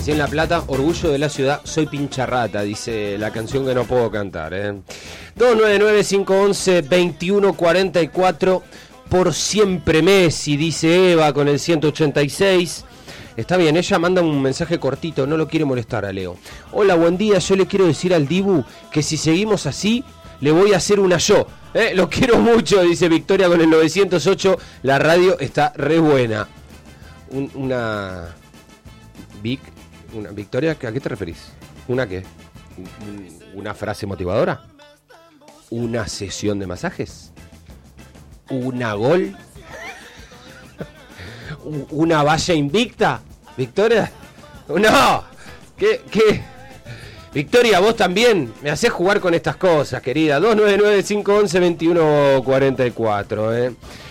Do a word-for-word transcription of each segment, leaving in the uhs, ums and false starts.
Nací en La Plata, orgullo de la ciudad, soy pincharrata, dice la canción que no puedo cantar. ¿eh? dos nueve nueve, cinco once, veintiuno cuarenta y cuatro, por siempre Messi, dice Eva con el ciento ochenta y seis. Está bien, ella manda un mensaje cortito, no lo quiere molestar a Leo. Hola, buen día, yo le quiero decir al Dibu que si seguimos así, le voy a hacer una yo. ¿eh? Lo quiero mucho, dice Victoria con el novecientos ocho, la radio está re buena. Un, una... Vic, una Victoria, ¿a qué te referís? ¿Una qué? ¿Una frase motivadora? ¿Una sesión de masajes? ¿Una gol? ¿Una valla invicta? ¿Victoria? ¡No! ¿Qué? ¿Qué? Victoria, vos también me hacés jugar con estas cosas, querida. dos nueve nueve, cinco once, veintiuno cuarenta y cuatro, ¿eh?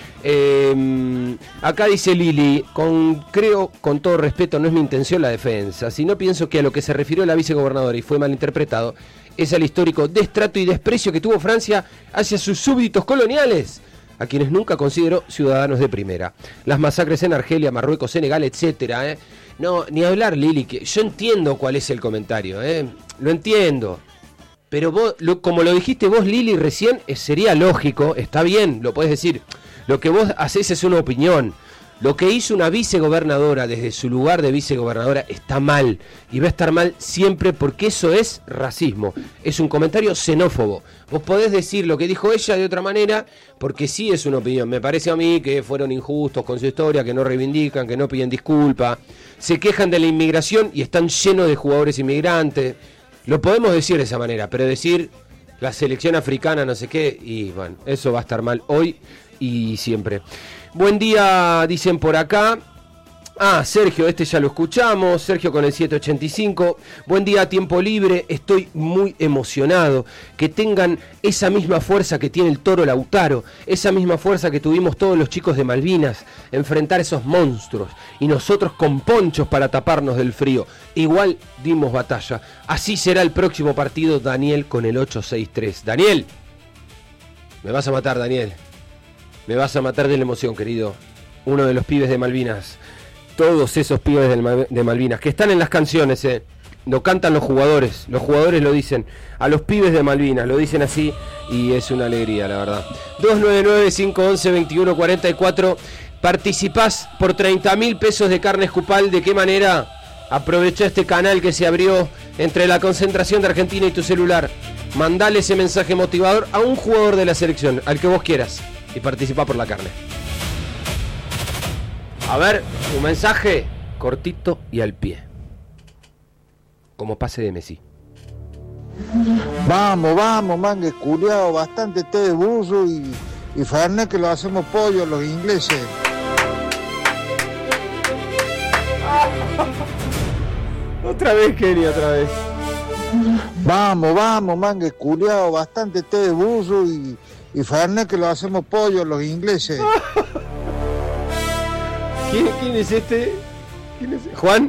Eh, acá dice Lili, con, creo, con todo respeto, no es mi intención la defensa, sino pienso que a lo que se refirió la vicegobernadora y fue malinterpretado, es al histórico destrato y desprecio que tuvo Francia hacia sus súbditos coloniales, a quienes nunca consideró ciudadanos de primera. Las masacres en Argelia, Marruecos, Senegal, etcétera. ¿eh? No, ni hablar, Lili, que yo entiendo cuál es el comentario, ¿eh? Lo entiendo. Pero vos, lo, como lo dijiste vos, Lili, recién, eh, sería lógico, está bien, lo podés decir. Lo que vos hacés es una opinión. Lo que hizo una vicegobernadora desde su lugar de vicegobernadora está mal. Y va a estar mal siempre porque eso es racismo. Es un comentario xenófobo. Vos podés decir lo que dijo ella de otra manera porque sí es una opinión. Me parece a mí que fueron injustos con su historia, que no reivindican, que no piden disculpa. Se quejan de la inmigración y están llenos de jugadores inmigrantes. Lo podemos decir de esa manera, pero decir la selección africana no sé qué, y bueno, eso va a estar mal hoy y siempre. Buen día, dicen por acá. Ah, Sergio, este ya lo escuchamos. Sergio con el siete ochenta y cinco. Buen día, tiempo libre. Estoy muy emocionado. Que tengan esa misma fuerza que tiene el Toro Lautaro. Esa misma fuerza que tuvimos todos los chicos de Malvinas. Enfrentar esos monstruos. Y nosotros con ponchos para taparnos del frío. Igual dimos batalla. Así será el próximo partido. Daniel con el ocho seis tres. Daniel. Me vas a matar, Daniel. Me vas a matar de la emoción, querido. Uno de los pibes de Malvinas. Todos esos pibes de Malvinas, que están en las canciones, eh. Lo cantan los jugadores. Los jugadores lo dicen. A los pibes de Malvinas, lo dicen así. Y es una alegría, la verdad. dos nueve nueve, cinco once, veintiuno cuarenta y cuatro. Participás por treinta mil pesos de carne Escupal. ¿De qué manera? Aprovecha este canal que se abrió entre la concentración de Argentina y tu celular. Mandale ese mensaje motivador a un jugador de la selección, al que vos quieras. Y participa por la carne. A ver, un mensaje cortito y al pie. Como pase de Messi. Vamos, vamos, mangue culiao, bastante té de burro y, y Fernet que lo hacemos pollo los ingleses. Otra vez, Kenny, otra vez. Vamos, vamos, mangue culiao, bastante té de burro y, y Fernet que lo hacemos pollo los ingleses. ¿Quién, ¿Quién es este? ¿Quién es? ¿Juan?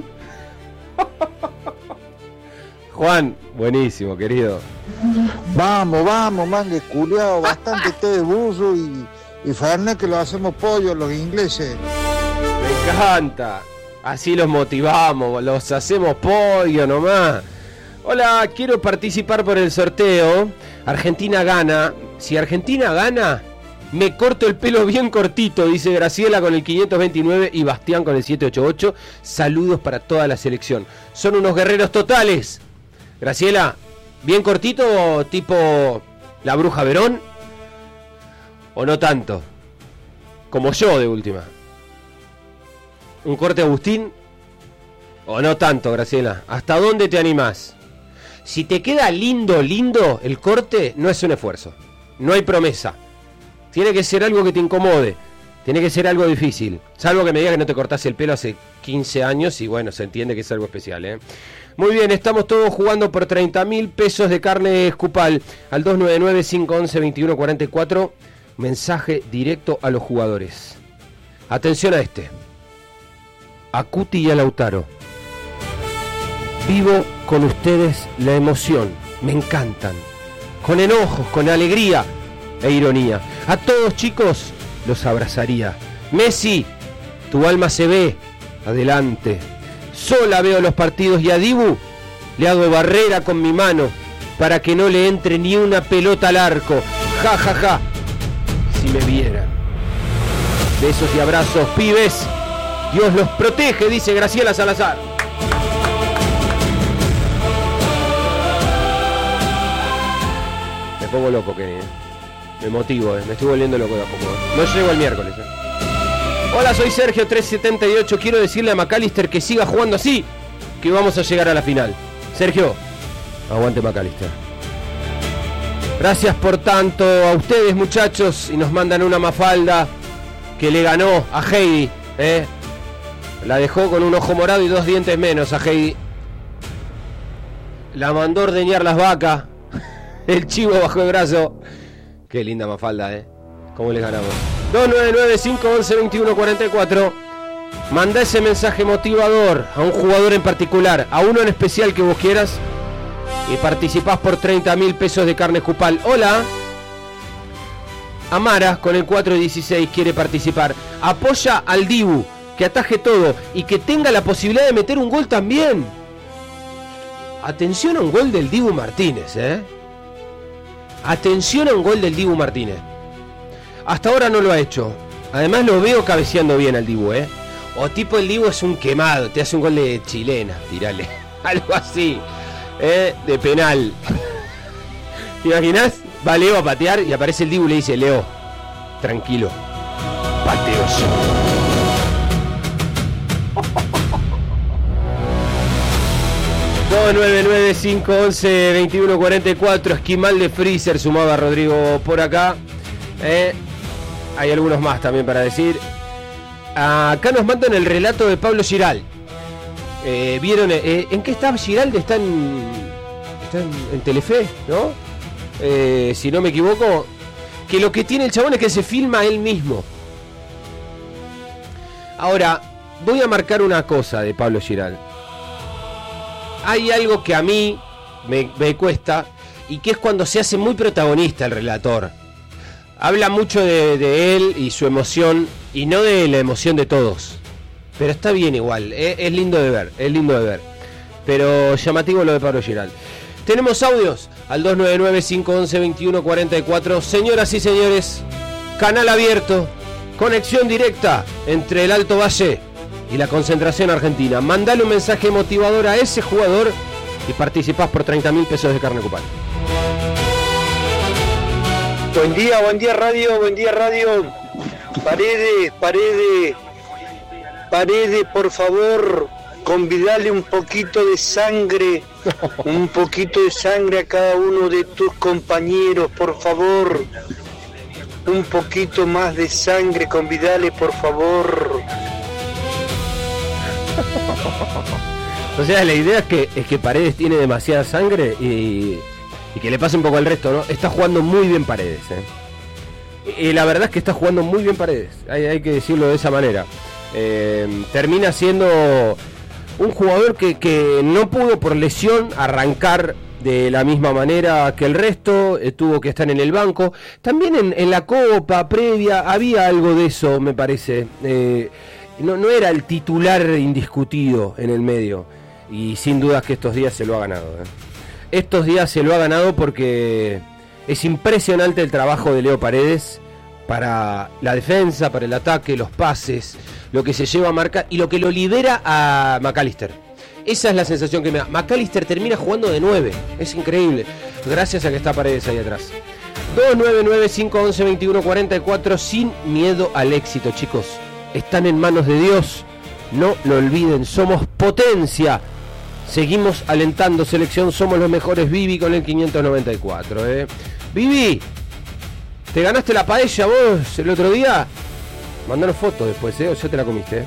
Juan, buenísimo, querido. Vamos, vamos, mangue culiao, bastante té de burro y, y Fernet que lo hacemos pollo los ingleses. Me encanta. Así los motivamos, los hacemos pollo nomás. Hola, quiero participar por el sorteo. Argentina gana. Si Argentina gana, me corto el pelo bien cortito, dice Graciela con el quinientos veintinueve y Bastián con el setecientos ochenta y ocho. Saludos para toda la selección. Son unos guerreros totales. Graciela, ¿bien cortito tipo la Bruja Verón? ¿O no tanto? Como yo, de última. ¿Un corte Agustín? ¿O no tanto, Graciela? ¿Hasta dónde te animás? Si te queda lindo, lindo el corte, no es un esfuerzo. No hay promesa. Tiene que ser algo que te incomode. Tiene que ser algo difícil. Salvo que me digas que no te cortaste el pelo hace quince años y bueno, se entiende que es algo especial, ¿eh? Muy bien, estamos todos jugando por treinta mil pesos de carne Escupal. Al dos nueve nueve, cinco once, veintiuno cuarenta y cuatro. Mensaje directo a los jugadores. Atención a este. A Cuti y a Lautaro. Vivo con ustedes la emoción. Me encantan. Con enojos, con alegría e ironía. A todos, chicos, los abrazaría. Messi, tu alma se ve. Adelante. sola veo los partidos y a Dibu le hago barrera con mi mano para que no le entre ni una pelota al arco. Ja, ja, ja. Si me vieran. Besos y abrazos, pibes. Dios los protege, dice Graciela Salazar. Me pongo loco, Kenny. Me motivo, eh. Me estoy volviendo loco de a poco. Eh. No llego el miércoles. Eh. Hola, soy Sergio trescientos setenta y ocho. Quiero decirle a McAllister que siga jugando así, que vamos a llegar a la final. Sergio, aguante McAllister. Gracias por tanto a ustedes, muchachos. Y nos mandan una Mafalda que le ganó a Heidi. ¿eh? La dejó con un ojo morado y dos dientes menos a Heidi. La mandó a ordeñar las vacas. El chivo bajo el brazo. Qué linda Mafalda, ¿eh? ¿Cómo les ganamos? dos nueve nueve, cinco once, veintiuno cuarenta y cuatro. Manda ese mensaje motivador a un jugador en particular, a uno en especial que vos quieras, y participás por treinta mil pesos de carne Cupal. Hola. Amara con el cuatro dieciséis quiere participar. Apoya al Dibu, que ataje todo y que tenga la posibilidad de meter un gol también. Atención a un gol del Dibu Martínez, ¿eh? Atención a un gol del Dibu Martínez. Hasta ahora no lo ha hecho. Además lo veo cabeceando bien al Dibu, ¿eh? O tipo el Dibu es un quemado, te hace un gol de chilena, tirale. Algo así, ¿eh? De penal. ¿Te imaginás? Va Leo a patear y aparece el Dibu y le dice: Leo, tranquilo, pateo yo. dos nueve nueve, cinco once, veintiuno cuarenta y cuatro. Esquimal de Freezer sumaba Rodrigo por acá. Eh, hay algunos más también para decir. Acá nos mandan el relato de Pablo Giral. Eh, ¿Vieron? Eh, ¿En qué está Giral? Está en, está en, en Telefe, ¿no? Eh, si no me equivoco. Que lo que tiene el chabón es que se filma él mismo. Ahora, voy a marcar una cosa de Pablo Giral. Hay algo que a mí me, me cuesta, y que es cuando se hace muy protagonista el relator. Habla mucho de, de él y su emoción, y no de la emoción de todos. Pero está bien igual, es, es lindo de ver, es lindo de ver. Pero llamativo lo de Pablo Giral. Tenemos audios al dos nueve nueve, cinco once, veintiuno cuarenta y cuatro. Señoras y señores, canal abierto, conexión directa entre el Alto Valle y la Concentración Argentina. Mandale un mensaje motivador a ese jugador y participás por treinta mil pesos de carne Cupal. Buen día, buen día radio, buen día radio. Paredes, Paredes, Paredes, por favor, convidale un poquito de sangre, un poquito de sangre a cada uno de tus compañeros, por favor. Un poquito más de sangre, convidale, por favor. O sea, la idea es que, es que Paredes tiene demasiada sangre y, y que le pase un poco al resto, ¿no? Está jugando muy bien Paredes, ¿eh? Y la verdad es que está jugando muy bien Paredes, hay, hay que decirlo de esa manera. Eh, termina siendo un jugador que, que no pudo por lesión arrancar de la misma manera que el resto, eh, tuvo que estar en el banco. También en, en la Copa previa había algo de eso, me parece. Eh, no, no era el titular indiscutido en el medio. Y sin dudas que estos días se lo ha ganado. ¿eh? Estos días se lo ha ganado porque es impresionante el trabajo de Leo Paredes para la defensa, para el ataque, los pases, lo que se lleva a marca y lo que lo libera a McAllister. Esa es la sensación que me da. McAllister termina jugando de nueve. Es increíble. Gracias a que está Paredes ahí atrás. dos nueve nueve, cinco once, veintiuno cuarenta y cuatro. Sin miedo al éxito, chicos. Están en manos de Dios. No lo olviden. Somos potencia. Seguimos alentando selección. Somos los mejores. Vivi con el quinientos noventa y cuatro. ¿eh? Vivi, ¿te ganaste la paella vos el otro día? Mandanos fotos después, ¿eh? O ya te la comiste, ¿eh?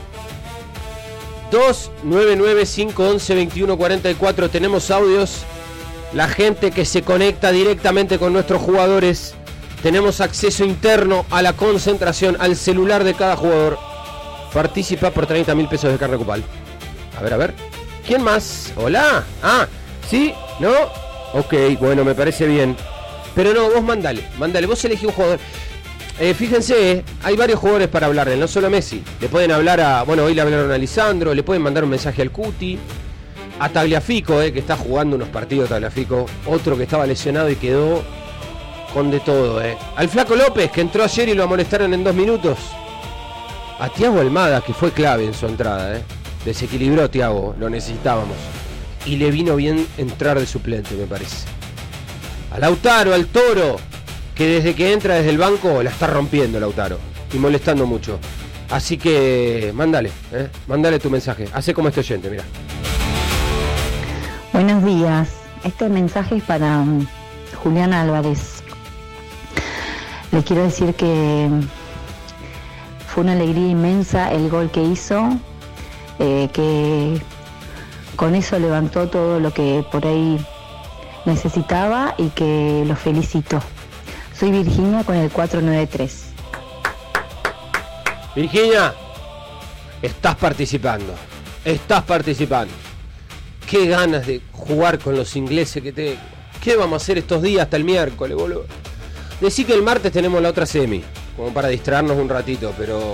dos nueve nueve, cinco once, veintiuno cuarenta y cuatro. Tenemos audios. La gente que se conecta directamente con nuestros jugadores. Tenemos acceso interno a la concentración, al celular de cada jugador. Participa por treinta mil pesos de carne Cupal. A ver, a ver. ¿Quién más? Hola. Ah, ¿sí? ¿No? Ok, bueno, me parece bien. Pero no, vos mandale, mandale. Vos elegí un jugador. Eh, fíjense, eh, hay varios jugadores para hablarle, no solo Messi. Le pueden hablar a, bueno, hoy le hablaron a Lisandro, le pueden mandar un mensaje al Cuti, a Tagliafico, eh, que está jugando unos partidos Tagliafico, otro que estaba lesionado y quedó con de todo, eh. Al Flaco López, que entró ayer y lo amonestaron en dos minutos. A Thiago Almada, que fue clave en su entrada, eh. Desequilibró Thiago, lo necesitábamos. Y le vino bien entrar de suplente, me parece. A Lautaro, al Toro, que desde que entra desde el banco la está rompiendo Lautaro y molestando mucho. Así que mándale, ¿eh? mándale tu mensaje. Hace como este oyente, mira. Buenos días. Este mensaje es para um, Julián Álvarez. Le quiero decir que fue una alegría inmensa el gol que hizo, eh, que con eso levantó todo lo que por ahí necesitaba y que lo felicito. Soy Virginia con el cuatro nueve tres. Virginia, estás participando. Estás participando. Qué ganas de jugar con los ingleses que te... ¿Qué vamos a hacer estos días hasta el miércoles, boludo? Decí que el martes tenemos la otra semi, como para distraernos un ratito, pero...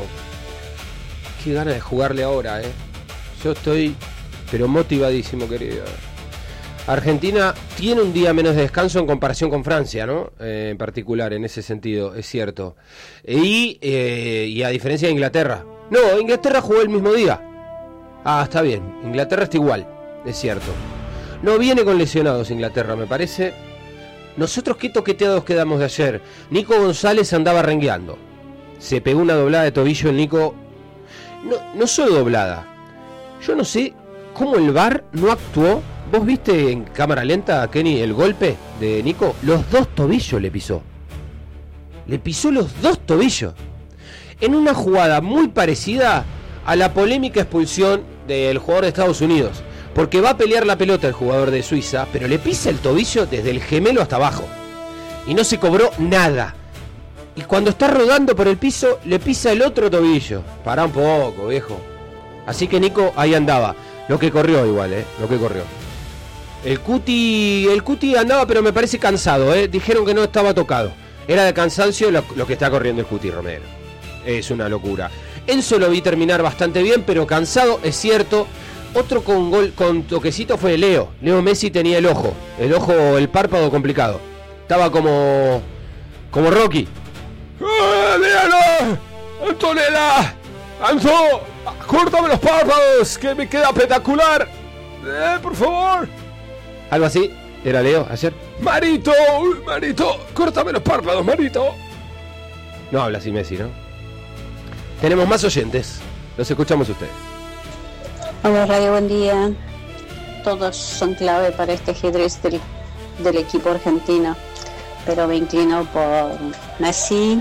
Qué ganas de jugarle ahora, eh. Yo estoy, pero motivadísimo, querido. Argentina tiene un día menos de descanso en comparación con Francia, ¿no? Eh, en particular, en ese sentido, es cierto. Y, eh, y a diferencia de Inglaterra. No, Inglaterra jugó el mismo día. Ah, está bien. Inglaterra está igual, es cierto. No viene con lesionados Inglaterra, me parece. Nosotros qué toqueteados quedamos de ayer. Nico González andaba rengueando. Se pegó una doblada de tobillo el Nico. No, no solo doblada. Yo no sé cómo el V A R no actuó. ¿Vos viste en cámara lenta, Kenny, el golpe de Nico? Los dos tobillos le pisó. Le pisó los dos tobillos. En una jugada muy parecida a la polémica expulsión del jugador de Estados Unidos. Porque va a pelear la pelota el jugador de Suiza, pero le pisa el tobillo desde el gemelo hasta abajo. Y no se cobró nada. Y cuando está rodando por el piso, le pisa el otro tobillo. Pará un poco, viejo. Así que Nico ahí andaba. Lo que corrió igual, eh. Lo que corrió. El Cuti, el Cuti andaba, pero me parece cansado, ¿eh? Dijeron que no estaba tocado. Era de cansancio lo, lo que está corriendo el Cuti Romero. Es una locura. Enzo lo vi terminar bastante bien, pero cansado, es cierto. Otro con gol, con toquecito fue Leo. Leo Messi tenía el ojo, el ojo, el párpado complicado. Estaba como, como Rocky. ¡Ah, dígalo! ¡Antonella! ¡Anzo! ¡Córtame los párpados! ¡Que me queda espectacular! ¡Eh, por favor! Algo así, era Leo ayer. ¡Marito! ¡Marito! ¡Córtame los párpados, Marito! No habla así Messi, ¿no? Tenemos más oyentes. Los escuchamos ustedes. Hola Radio, buen día. Todos son clave para este ajedrez del, del equipo argentino, pero me inclino por Messi,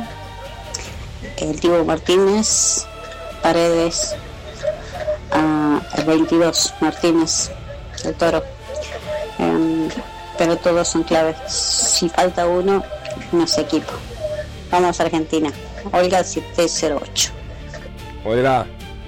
el Dibu Martínez, Paredes, uh, el veintidós Martínez, el Toro. Um, pero todos son claves. Si falta uno, no es equipo. Vamos a Argentina. Olga siete cero ocho. Olga,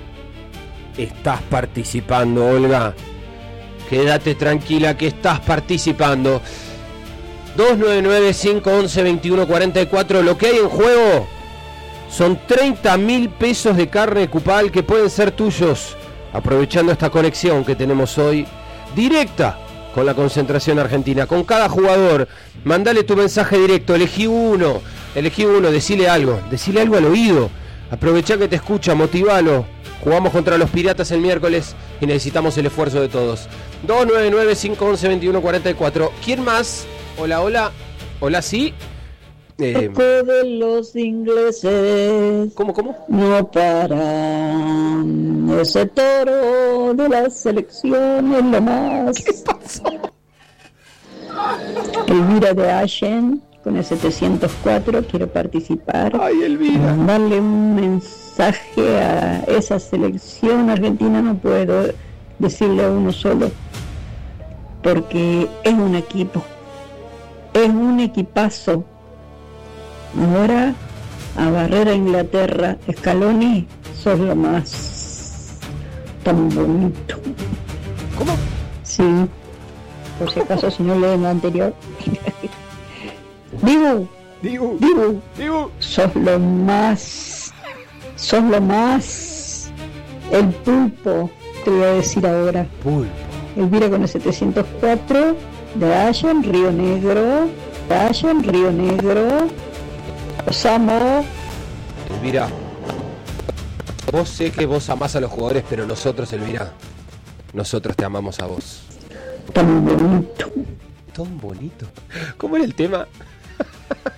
estás participando, Olga. Quédate tranquila que estás participando. dos nueve nueve, cinco once, veintiuno cuarenta y cuatro. Lo que hay en juego son treinta mil pesos de carne cupal que pueden ser tuyos, aprovechando esta conexión que tenemos hoy directa con la concentración argentina. Con cada jugador, mandale tu mensaje directo. Elegí uno, elegí uno, decile algo, decile algo al oído. Aprovechá que te escucha, motivalo. Jugamos contra los Piratas el miércoles y necesitamos el esfuerzo de todos. dos nueve nueve, cinco once, veintiuno cuarenta y cuatro. ¿Quién más? Hola, hola. Hola, sí. Eh, de los ingleses. ¿Cómo, cómo? No paran. Ese Toro de la selección es lo más. ¿Qué pasó? Elvira de Allen con el setecientos cuatro quiero participar. Ay, Elvira. Mandarle un mensaje a esa selección argentina, no puedo decirle a uno solo, porque es un equipo, es un equipazo. Ahora a barrer a Inglaterra, Scaloni, sos lo más tan bonito. ¿Cómo? Sí, por si acaso si no leen lo anterior. Digo, Dibu. Dibu, Dibu. sos lo más, sos lo más, el pulpo, te voy a decir ahora. Pulpo. Elvira con el setecientos cuatro, Brian, Río Negro, Brian, Río Negro, los amo. Elvira, vos sé que vos amás a los jugadores, pero nosotros, Elvira, nosotros te amamos a vos. Tan bonito. Tan bonito. ¿Cómo era el tema?